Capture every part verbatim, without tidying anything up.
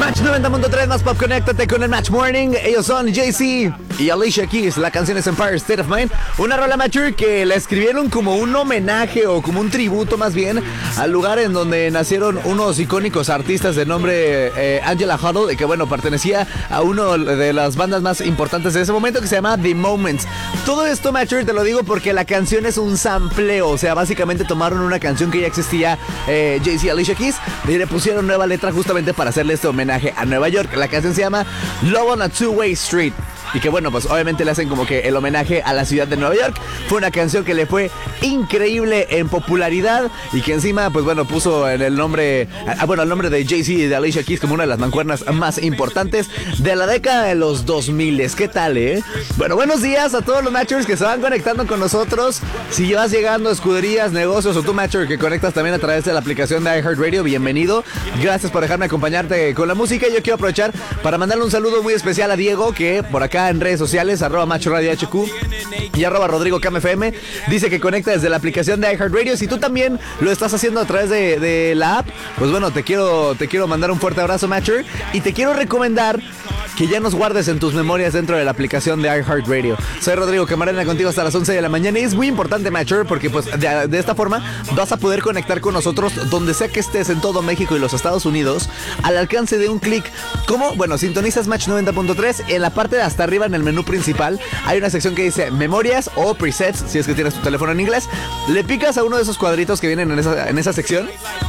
Match noventa punto tres más pop, conéctate con el Match Morning. Ellos son Jay-Z y Alicia Keys. La canción es Empire State of Mind. Una rola mature que la escribieron como un homenaje o como un tributo más bien al lugar en donde nacieron unos icónicos artistas de nombre eh, Angela Huddle, que bueno, pertenecía a uno de las bandas más importantes de ese momento que se llama The Moments. Todo esto mature te lo digo porque la canción es un sampleo, o sea, básicamente tomaron una canción que ya existía, eh, Jay-Z y Alicia Keys, y le pusieron nueva letra justamente para hacerle este homenaje a Nueva York. La canción se llama Love on a Two-Way Street. Y que bueno, pues obviamente le hacen como que el homenaje a la ciudad de Nueva York. Fue una canción que le fue increíble en popularidad y que encima, pues bueno, puso en el nombre, ah, bueno, el nombre de Jay-Z y de Alicia Keys como una de las mancuernas más importantes de la década de los dos mil. ¿Qué tal, eh? Bueno, buenos días a todos los matchers que se van conectando con nosotros. Si vas llegando a escuderías, negocios o tú matcher que conectas también a través de la aplicación de iHeartRadio, bienvenido. Gracias por dejarme acompañarte con la música. Yo quiero aprovechar para mandarle un saludo muy especial a Diego, que por acá en redes sociales, arroba Macho Radio H Q y arroba Rodrigo K M F M, dice que conecta desde la aplicación de iHeartRadio. Si tú también lo estás haciendo a través de, de la app, pues bueno, te quiero, te quiero mandar un fuerte abrazo, Matcher, y te quiero recomendar que ya nos guardes en tus memorias dentro de la aplicación de iHeartRadio. Soy Rodrigo Camarena contigo hasta las once de la mañana y es muy importante, Matcher, porque pues de, de esta forma vas a poder conectar con nosotros donde sea que estés en todo México y los Estados Unidos al alcance de un clic. ¿Cómo? Bueno, sintonizas Match noventa punto tres. En la parte de hasta arriba en el menú principal hay una sección que dice memorias o presets, si es que tienes tu teléfono en inglés. Le picas a uno de esos cuadritos que vienen en esa, en esa sección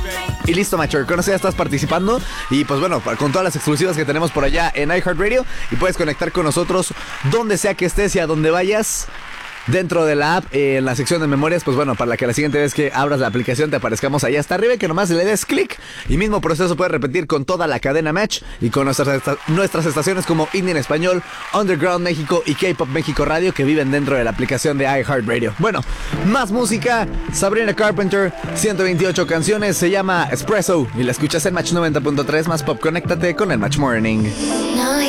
y listo, Matcher, con eso ya estás participando. Y pues bueno, con todas las exclusivas que tenemos por allá en iHeartRadio, y puedes conectar con nosotros donde sea que estés y a donde vayas dentro de la app, eh, en la sección de memorias. Pues bueno, para que la siguiente vez que abras la aplicación te aparezcamos allá hasta arriba y que nomás le des clic. Y mismo proceso puedes repetir con toda la cadena Match y con nuestras, esta- nuestras estaciones como Indie en Español, Underground México y K-Pop México Radio, que viven dentro de la aplicación de iHeartRadio. Bueno, más música. Sabrina Carpenter, ciento veintiocho canciones, se llama Espresso y la escuchas en Match noventa punto tres más pop. Conéctate con el Match Morning.